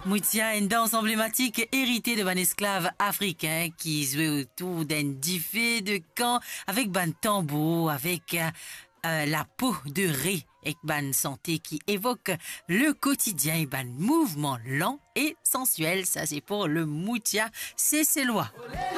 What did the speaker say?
Moutia, une danse emblématique héritée de ban esclave africain qui jouait autour d'un diffé de camp avec ban tambour, avec la peau de riz et ban santé qui évoque le quotidien et ban mouvement lent et sensuel. Ça, c'est pour le Moutia, c'est ses lois.